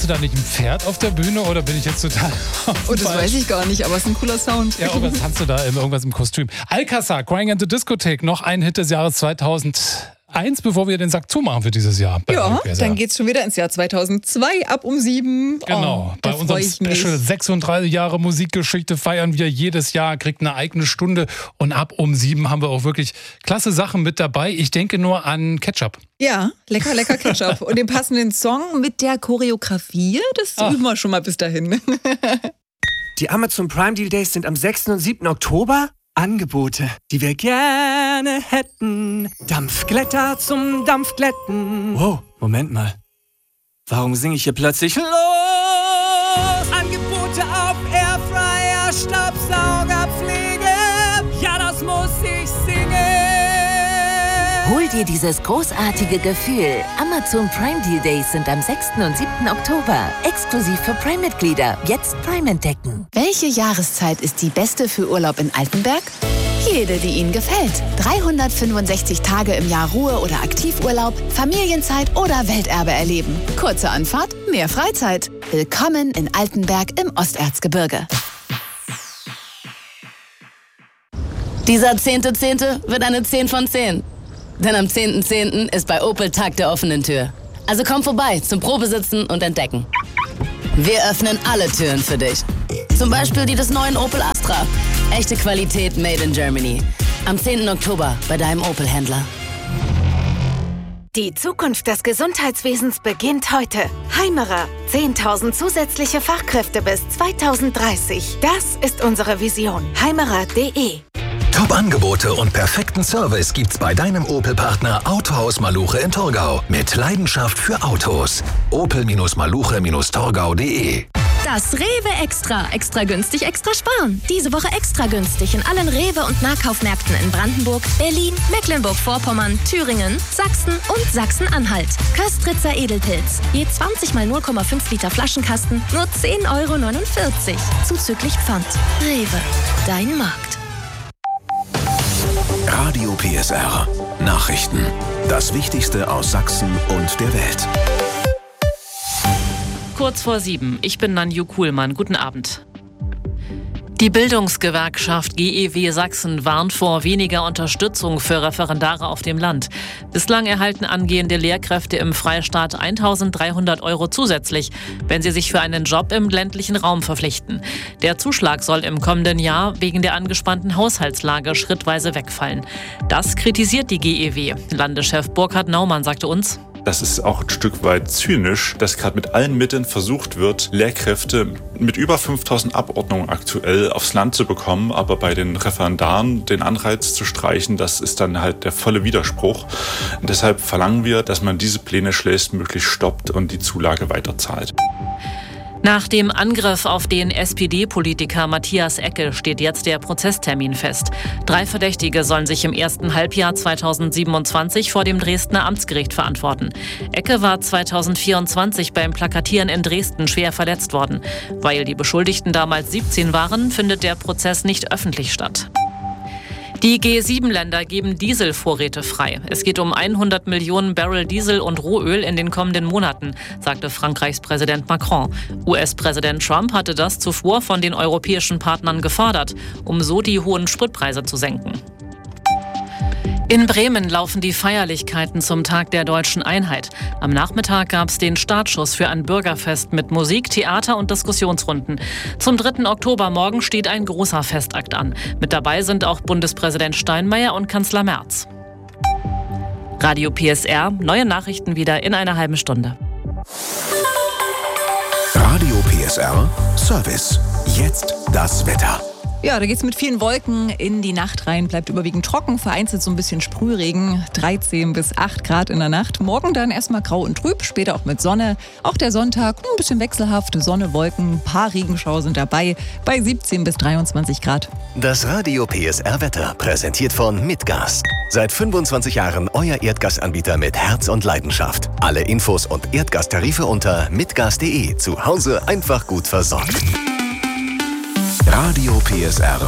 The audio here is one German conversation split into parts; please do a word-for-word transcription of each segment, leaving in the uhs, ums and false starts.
du da nicht ein Pferd auf der Bühne oder bin ich jetzt total... Oh, das weiß ich gar nicht, aber es ist ein cooler Sound. Ja, irgendwas hast du da, irgendwas im Kostüm. Alcazar, Crying in the Discotheque, noch ein Hit des Jahres zweitausendeins, bevor wir den Sack zumachen für dieses Jahr. Ja, dann geht's schon wieder ins Jahr zweitausendzwei, ab um sieben. Genau, oh, bei unserem Special sechsunddreißig Jahre Musikgeschichte feiern wir jedes Jahr, kriegt eine eigene Stunde und ab um sieben haben wir auch wirklich klasse Sachen mit dabei. Ich denke nur an Ketchup. Ja, lecker, lecker Ketchup. Und den passenden Song mit der Choreografie, das Ach. üben wir schon mal bis dahin. Die Amazon Prime Deal Days sind am sechsten und siebten Oktober. Angebote, die wir gerne hätten. Dampfglätter zum Dampfglätten. Wow, Moment mal. Warum singe ich hier plötzlich los? Angebote auf Airfryer, Staubsaugerpflege. Ja, das muss ich singen. Hol dir dieses großartige Gefühl. Amazon Prime Deal Days sind am sechsten und siebten Oktober. Exklusiv für Prime-Mitglieder. Jetzt Prime entdecken. Welche Jahreszeit ist die beste für Urlaub in Altenberg? Jede, die Ihnen gefällt. dreihundertfünfundsechzig Tage im Jahr Ruhe- oder Aktivurlaub, Familienzeit oder Welterbe erleben. Kurze Anfahrt, mehr Freizeit. Willkommen in Altenberg im Osterzgebirge. Dieser zehnte zehnte wird eine zehn von zehn. Denn am zehnten zehnten ist bei Opel Tag der offenen Tür. Also komm vorbei zum Probesitzen und Entdecken. Wir öffnen alle Türen für dich. Zum Beispiel die des neuen Opel Astra. Echte Qualität made in Germany. Am zehnten Oktober bei deinem Opel-Händler. Die Zukunft des Gesundheitswesens beginnt heute. Heimerer. zehntausend zusätzliche Fachkräfte bis zweitausenddreißig. Das ist unsere Vision. heimerer punkt de. Top-Angebote und perfekten Service gibt's bei deinem Opel-Partner Autohaus Maluche in Torgau. Mit Leidenschaft für Autos. opel Maluche Torgau punkt de. Das Rewe Extra. Extra günstig, extra sparen. Diese Woche extra günstig in allen Rewe- und Nahkaufmärkten in Brandenburg, Berlin, Mecklenburg-Vorpommern, Thüringen, Sachsen und Sachsen-Anhalt. Köstritzer Edelpilz. Je zwanzig mal null Komma fünf Liter Flaschenkasten, nur zehn Euro neunundvierzig. Zuzüglich Pfand. Rewe. Dein Markt. Radio P S R. Nachrichten. Das Wichtigste aus Sachsen und der Welt. Kurz vor sieben. Ich bin Nanju Kuhlmann. Guten Abend. Die Bildungsgewerkschaft G E W Sachsen warnt vor weniger Unterstützung für Referendare auf dem Land. Bislang erhalten angehende Lehrkräfte im Freistaat eintausenddreihundert Euro zusätzlich, wenn sie sich für einen Job im ländlichen Raum verpflichten. Der Zuschlag soll im kommenden Jahr wegen der angespannten Haushaltslage schrittweise wegfallen. Das kritisiert die G E W. Landeschef Burkhard Naumann sagte uns: Das ist auch ein Stück weit zynisch, dass gerade mit allen Mitteln versucht wird, Lehrkräfte mit über fünftausend Abordnungen aktuell aufs Land zu bekommen, aber bei den Referendaren den Anreiz zu streichen, das ist dann halt der volle Widerspruch. Und deshalb verlangen wir, dass man diese Pläne schnellstmöglich stoppt und die Zulage weiterzahlt. Nach dem Angriff auf den S P D-Politiker Matthias Ecke steht jetzt der Prozesstermin fest. Drei Verdächtige sollen sich im ersten Halbjahr zweitausendsiebenundzwanzig vor dem Dresdner Amtsgericht verantworten. Ecke war zweitausendvierundzwanzig beim Plakatieren in Dresden schwer verletzt worden. Weil die Beschuldigten damals siebzehn waren, findet der Prozess nicht öffentlich statt. Die G sieben Länder geben Dieselvorräte frei. Es geht um hundert Millionen Barrel Diesel und Rohöl in den kommenden Monaten, sagte Frankreichs Präsident Macron. U S-Präsident Trump hatte das zuvor von den europäischen Partnern gefordert, um so die hohen Spritpreise zu senken. In Bremen laufen die Feierlichkeiten zum Tag der Deutschen Einheit. Am Nachmittag gab es den Startschuss für ein Bürgerfest mit Musik, Theater und Diskussionsrunden. Zum dritten Oktober morgen steht ein großer Festakt an. Mit dabei sind auch Bundespräsident Steinmeier und Kanzler Merz. Radio P S R, neue Nachrichten wieder in einer halben Stunde. Radio P S R Service. Jetzt das Wetter. Ja, da geht's mit vielen Wolken in die Nacht rein. Bleibt überwiegend trocken, vereinzelt so ein bisschen Sprühregen. dreizehn bis acht Grad in der Nacht. Morgen dann erstmal grau und trüb, später auch mit Sonne. Auch der Sonntag ein bisschen wechselhaft. Sonne, Wolken, ein paar Regenschauer sind dabei. Bei siebzehn bis dreiundzwanzig Grad. Das Radio P S R Wetter, präsentiert von Mitgas. Seit fünfundzwanzig Jahren euer Erdgasanbieter mit Herz und Leidenschaft. Alle Infos und Erdgastarife unter mitgas punkt de. Zu Hause einfach gut versorgt. Radio P S R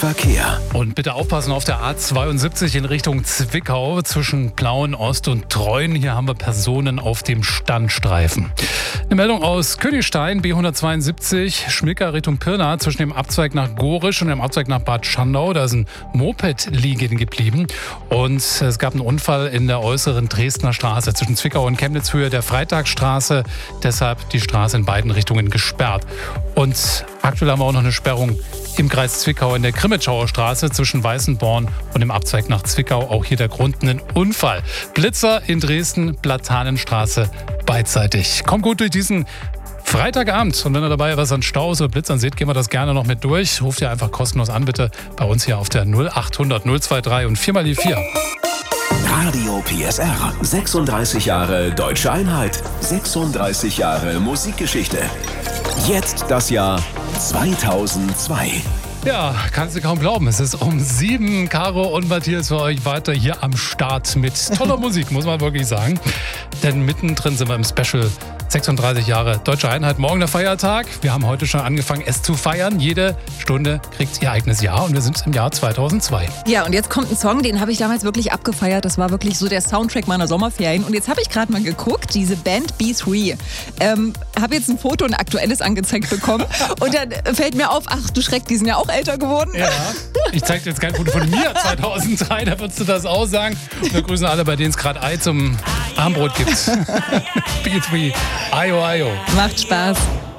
Verkehr. Und bitte aufpassen auf der A zweiundsiebzig in Richtung Zwickau zwischen Plauenost und Treuen. Hier haben wir Personen auf dem Standstreifen. Eine Meldung aus Königstein, B hundertzweiundsiebzig, Schmicker Richtung Pirna zwischen dem Abzweig nach Gorisch und dem Abzweig nach Bad Schandau. Da ist ein Moped liegen geblieben. Und es gab einen Unfall in der äußeren Dresdner Straße zwischen Zwickau und Chemnitz Höhe der Freitagsstraße. Deshalb die Straße in beiden Richtungen gesperrt. Und aktuell haben wir auch noch eine Sperrung im Kreis Zwickau in der Grimmitschauer Straße zwischen Weißenborn und dem Abzweig nach Zwickau. Auch hier der Grund ein Unfall. Blitzer in Dresden, Platanenstraße beidseitig. Kommt gut durch diesen Freitagabend. Und wenn ihr dabei was an Staus oder Blitzern seht, gehen wir das gerne noch mit durch. Ruft ihr einfach kostenlos an, bitte. Bei uns hier auf der null achthundert null dreiundzwanzig und vier mal die vier. Radio P S R. sechsunddreißig Jahre Deutsche Einheit. sechsunddreißig Jahre Musikgeschichte. Jetzt das Jahr zweitausendzwei. Ja, kannst du kaum glauben. Es ist um sieben. Caro und Matthias für euch weiter hier am Start mit toller Musik, muss man wirklich sagen. Denn mittendrin sind wir im Special sechsunddreißig Jahre Deutsche Einheit. Morgen der Feiertag. Wir haben heute schon angefangen, es zu feiern. Jede Stunde kriegt ihr eigenes Jahr und wir sind im Jahr zweitausendzwei. Ja, und jetzt kommt ein Song, den habe ich damals wirklich abgefeiert. Das war wirklich so der Soundtrack meiner Sommerferien. Und jetzt habe ich gerade mal geguckt, diese Band B drei. Ähm, habe jetzt ein Foto, ein aktuelles angezeigt bekommen. Und dann fällt mir auf, ach du Schreck, die sind ja auch älter geworden. Ja, ich zeige dir jetzt kein Foto von mir zweitausenddrei, da würdest du das auch sagen. Wir grüßen alle, bei denen es gerade Ei zum Armbrot gibt. B drei, Ayo Ayo. Macht Spaß.